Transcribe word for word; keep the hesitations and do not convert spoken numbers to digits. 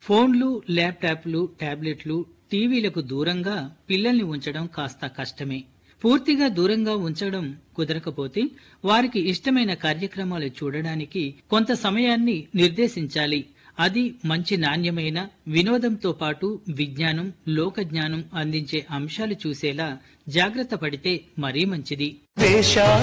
ఫోన్లు, ల్యాప్టాప్లు, టాబ్లెట్లు, టీవీలకు దూరంగా పిల్లల్ని ఉంచడం కాస్త కష్టమే. పూర్తిగా దూరంగా ఉంచడం కుదరకపోతే వారికి ఇష్టమైన కార్యక్రమాలు చూడడానికి కొంత సమయాన్ని నిర్దేశించాలి. అది మంచి నాణ్యమైన వినోదంతో పాటు విజ్ఞానం, లోకజ్ఞానం అందించే అంశాలు చూసేలా జాగ్రత్త పడితే మరీ మంచిది.